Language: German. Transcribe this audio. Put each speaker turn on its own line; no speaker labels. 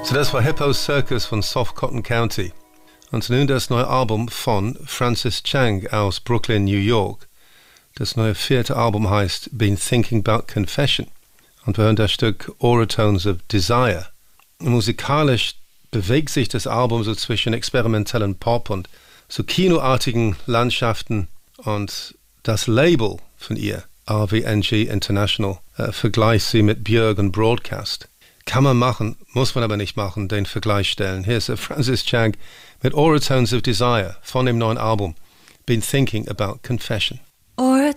So, das war Hippo Circus von Soft Cotton County. Und nun das neue Album von Francis Chang aus Brooklyn, New York. Das neue 4. Album heißt Been Thinking About Confession. Und wir hören das Stück Oratones of Desire. Musikalisch bewegt sich das Album so zwischen experimentellen Pop und so kinoartigen Landschaften. Und das Label von ihr, RVNG International, vergleicht sie mit Björk und Broadcast. Kann man machen, muss man aber nicht machen, den Vergleich stellen. Hier ist Francis Chang mit Oratones of Desire von dem neuen Album Been Thinking About Confession.